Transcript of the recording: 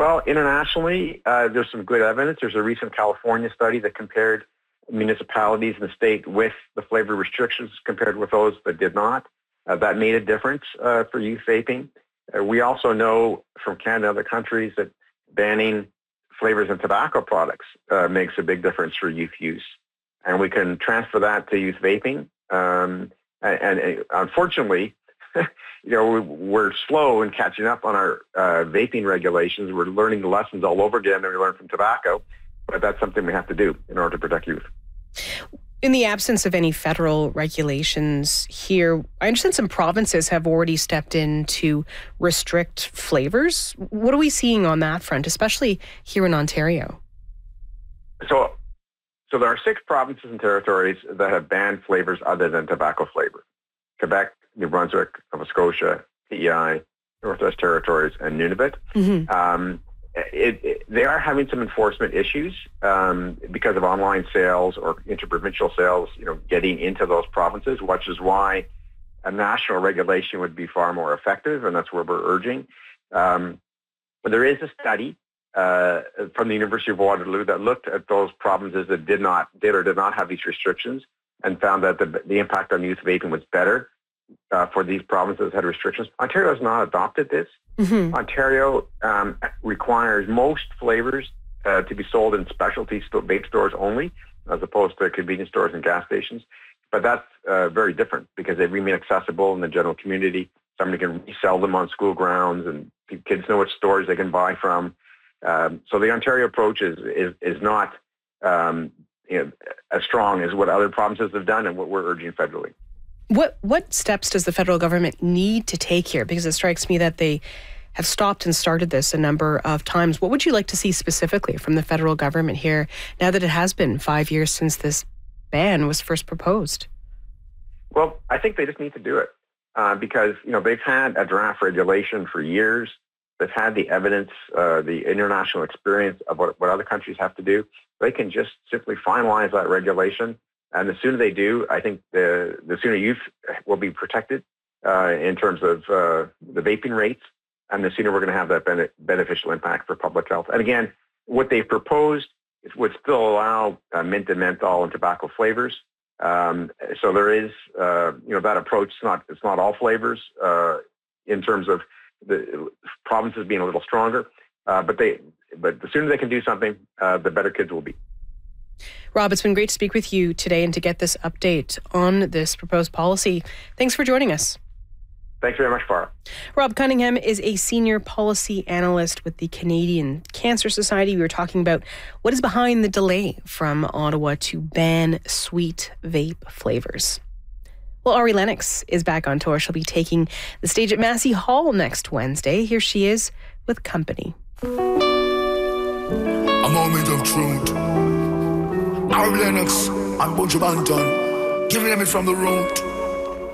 Well, internationally, there's some good evidence. There's a recent California study that compared municipalities in the state with the flavor restrictions compared with those that did not. That made a difference for youth vaping. We also know from Canada and other countries that banning flavors in tobacco products makes a big difference for youth use. And we can transfer that to youth vaping. And unfortunately, we're slow in catching up on our vaping regulations. We're learning the lessons all over again that we learned from tobacco, but that's something we have to do in order to protect youth. In the absence of any federal regulations here, I understand some provinces have already stepped in to restrict flavors. What are we seeing on that front, especially here in Ontario? So there are 6 provinces and territories that have banned flavors other than tobacco flavor: Quebec, New Brunswick, Nova Scotia, PEI, Northwest Territories, and Nunavut. Mm-hmm. They are having some enforcement issues because of online sales or interprovincial sales, getting into those provinces, which is why a national regulation would be far more effective, and that's where we're urging. But there is a study from the University of Waterloo that looked at those provinces that did or did not have these restrictions and found that the impact on youth vaping was better for these provinces that had restrictions. Ontario has not adopted this. Mm-hmm. Ontario requires most flavors to be sold in specialty vape stores only, as opposed to convenience stores and gas stations. But that's very different because they remain accessible in the general community. Somebody can resell them on school grounds, and kids know which stores they can buy from. So the Ontario approach is not as strong as what other provinces have done and what we're urging federally. What steps does the federal government need to take here? Because it strikes me that they have stopped and started this a number of times. What would you like to see specifically from the federal government here now that it has been 5 years since this ban was first proposed? Well, I think they just need to do it because, they've had a draft regulation for years. They've had the evidence, the international experience of what other countries have to do. They can just simply finalize that regulation. And the sooner they do, I think the sooner youth will be protected in terms of the vaping rates, and the sooner we're going to have that beneficial impact for public health. And again, what they've proposed would still allow mint and menthol and tobacco flavors. So there is, that approach. It's not all flavors in terms of the provinces being a little stronger. But the sooner they can do something, the better kids will be. Rob, it's been great to speak with you today and to get this update on this proposed policy. Thanks for joining us. Thanks very much, Farah. Rob Cunningham is a senior policy analyst with the Canadian Cancer Society. We were talking about what is behind the delay from Ottawa to ban sweet vape flavors. Well, Ari Lennox is back on tour. She'll be taking the stage at Massey Hall next Wednesday. Here she is with Company. A moment of truth. Ari Lennox and Buju Banton, giving them it from the root.